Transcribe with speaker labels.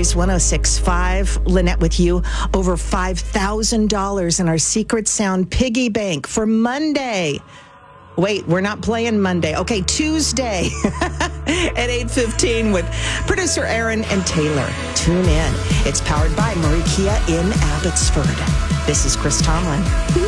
Speaker 1: Blaze 106.5. Lynette with you. Over $5,000 in our Secret Sound piggy bank for Monday. Wait, we're not playing Monday. Okay, Tuesday at 8:15 with producer Aaron and Taylor. Tune in. It's powered by Marie Kia in Abbotsford. This is Chris Tomlin.